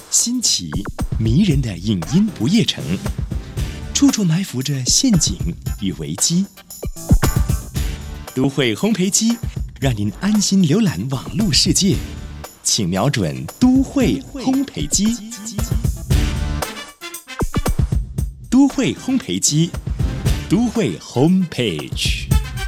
新奇迷人的影音不夜城，处处埋伏着陷阱与危机。都会烘焙机让您安心浏览网络世界，请瞄准都会烘焙机。都会烘焙机，都会 Homepage。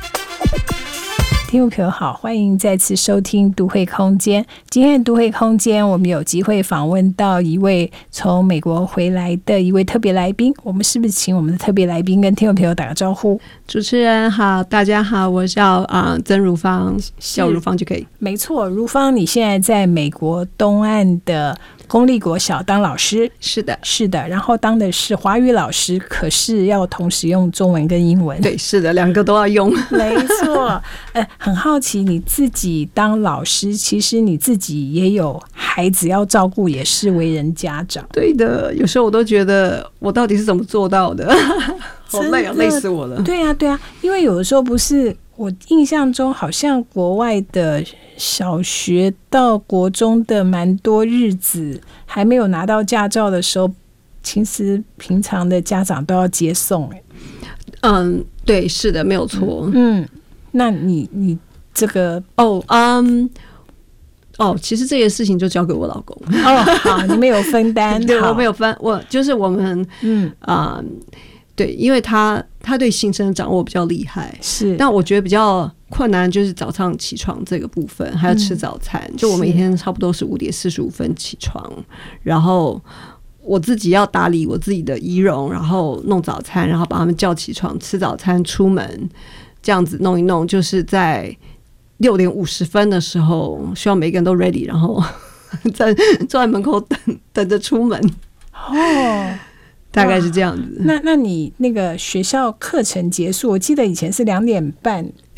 听众朋友好，欢迎再次收听都会空间。今天的都会空间，我们有机会访问到一位从美国回来的一位特别来宾。我们是不是请我们的特别来宾跟听众朋友打个招呼？ 主持人好，大家好，我叫曾如芳，叫如芳就可以。 没错，如芳，你现在在美国东岸的公立国小当老师。 是的， 是的，然后当的是华语老师，可是要同时用中文跟英文。 对，是的，两个都要用。 没错，很好奇，你自己当老师，其实你自己也有孩子要照顾，也是为人家长。 对的，有时候我都觉得我到底是怎么做到的，好累啊，累死我了。 对啊，对啊，因为有的时候不是，我印象中好像国外的小学到国中的蛮多日子还没有拿到驾照的时候，其实平常的家长都要接送。 对，是的，没有错。 那你这个其实这件事情就交给我老公。 好，你们有分担。 对，我们有分，就是我们对，因为他对行程掌握比较厉害， 是， 但我觉得比较困难就是早上起床这个部分，还要吃早餐。就我每天差不多是5点45分起床，然后我自己要打理我自己的仪容，然后弄早餐，然后把他们叫起床吃早餐，出门这样子弄一弄，就是在6点50分的时候，希望每个人都 ready， 然后坐在门口等着出门。大概是这样子。 那你那个学校课程结束，我记得以前是2点半